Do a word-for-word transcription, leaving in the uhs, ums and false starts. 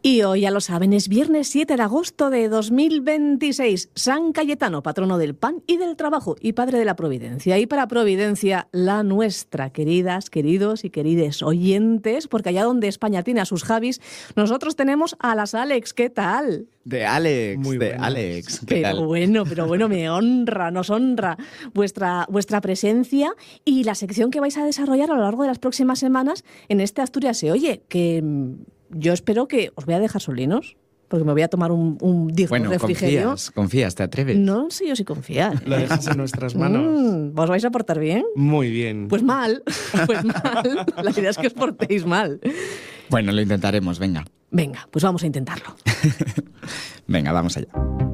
Y hoy, ya lo saben, es viernes siete de agosto de dos mil veintiséis. San Cayetano, patrono del pan y del trabajo y padre de la providencia. Y para providencia, la nuestra, queridas, queridos y querides oyentes, porque allá donde España tiene a sus Javis, nosotros tenemos a las Alex. ¿Qué tal? De Alex, Muy de buenas. Alex. ¿Qué Pero tal? bueno, pero bueno, me honra, nos honra vuestra, vuestra presencia y la sección que vais a desarrollar a lo largo de las próximas semanas en este Asturias se oye, que mm, yo espero que os voy a dejar solinos, porque me voy a tomar un, un digno Bueno, refrigerio. confías, confías, te atreves. No sé yo si confiar. Lo dejas en nuestras manos. Mm, ¿Vos vais a portar bien? Muy bien. Pues mal, pues mal. La idea es que os portéis mal. Bueno, lo intentaremos, venga. Venga, pues vamos a intentarlo. Venga, vamos allá.